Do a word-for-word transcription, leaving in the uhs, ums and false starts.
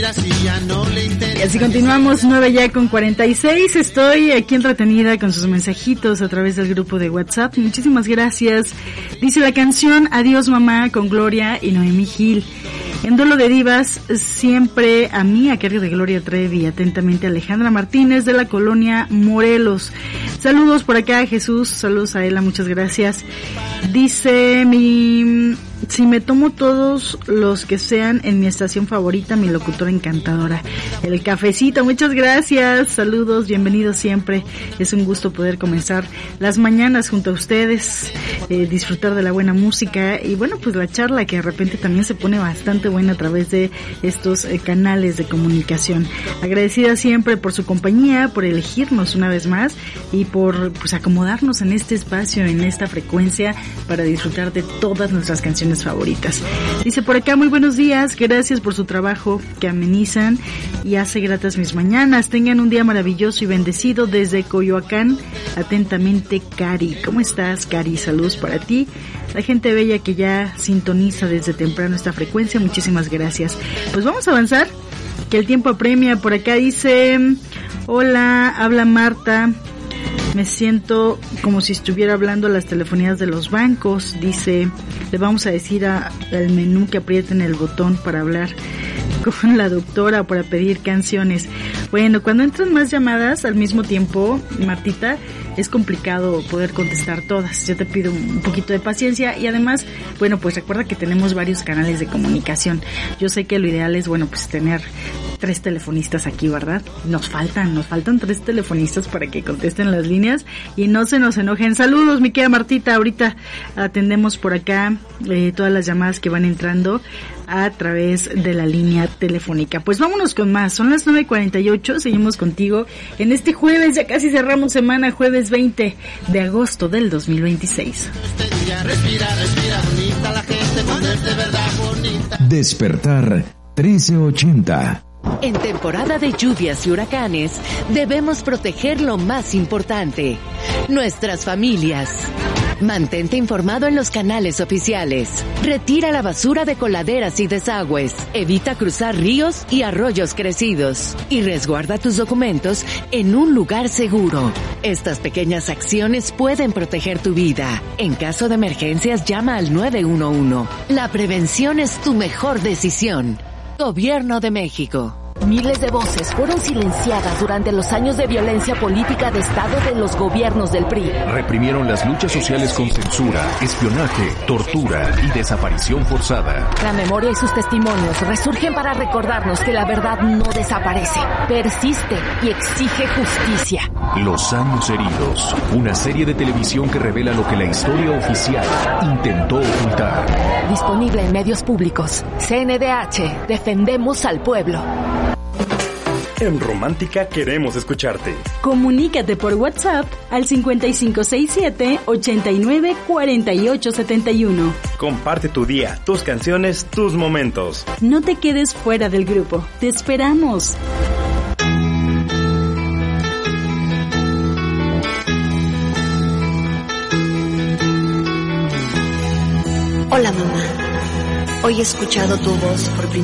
Y así continuamos, nueve ya con cuarenta y seis. Estoy aquí entretenida con sus mensajitos a través del grupo de WhatsApp. Muchísimas gracias. Dice la canción Adiós Mamá con Gloria y Noemí Gil. En Duelo de Divas, siempre a mí, a cargo de Gloria Trevi. Atentamente Alejandra Martínez de la colonia Morelos. Saludos por acá, Jesús. Saludos a Ela, muchas gracias. Dice mi... Si me tomo todos los que sean en mi estación favorita, mi locutora encantadora, el cafecito, muchas gracias, saludos, bienvenidos siempre, es un gusto poder comenzar las mañanas junto a ustedes, eh, disfrutar de la buena música y bueno, pues la charla que de repente también se pone bastante buena a través de estos eh, canales de comunicación. Agradecida siempre por su compañía, por elegirnos una vez más y por pues acomodarnos en este espacio, en esta frecuencia para disfrutar de todas nuestras canciones favoritas. Dice por acá, muy buenos días, gracias por su trabajo que amenizan y hace gratas mis mañanas. Tengan un día maravilloso y bendecido desde Coyoacán. Atentamente, Cari. ¿Cómo estás, Cari? Saludos para ti. La gente bella que ya sintoniza desde temprano esta frecuencia, muchísimas gracias. Pues vamos a avanzar, que el tiempo apremia. Por acá dice, hola, habla Marta. Me siento como si estuviera hablando a las telefonías de los bancos. Dice, le vamos a decir a, al menú que aprieten el botón para hablar con la doctora o para pedir canciones. Bueno, cuando entran más llamadas al mismo tiempo, Martita, es complicado poder contestar todas. Yo te pido un poquito de paciencia y además, bueno, pues recuerda que tenemos varios canales de comunicación. Yo sé que lo ideal es, bueno, pues tener tres telefonistas aquí, ¿verdad? Nos faltan, nos faltan tres telefonistas para que contesten las líneas y no se nos enojen. Saludos, mi querida Martita, ahorita atendemos por acá eh, todas las llamadas que van entrando a través de la línea telefónica. Pues vámonos con más, son las nueve cuarenta y ocho, seguimos contigo en este jueves, ya casi cerramos semana, jueves veinte de agosto del dos mil veintiséis. Respira, respira, bonita la gente, cuando es de verdad bonita. Despertar trece ochenta. En temporada de lluvias y huracanes, debemos proteger lo más importante, nuestras familias. Mantente informado en los canales oficiales. Retira la basura de coladeras y desagües. Evita cruzar ríos y arroyos crecidos. Y resguarda tus documentos en un lugar seguro. Estas pequeñas acciones pueden proteger tu vida. En caso de emergencias, llama al nueve uno uno. La prevención es tu mejor decisión. Gobierno de México. Miles de voces fueron silenciadas durante los años de violencia política de Estado de los gobiernos del P R I. Reprimieron las luchas sociales con censura, espionaje, tortura y desaparición forzada. La memoria y sus testimonios resurgen para recordarnos que la verdad no desaparece, persiste y exige justicia. Los años heridos, una serie de televisión que revela lo que la historia oficial intentó ocultar. Disponible en medios públicos. C N D H, defendemos al pueblo. En Romántica queremos escucharte. Comunícate por WhatsApp al cincuenta y cinco sesenta y siete, ochenta y nueve, cuarenta y ocho setenta y uno. Comparte tu día, tus canciones, tus momentos. No te quedes fuera del grupo. Te esperamos. Hola, mamá. Hoy he escuchado tu voz por primera vez.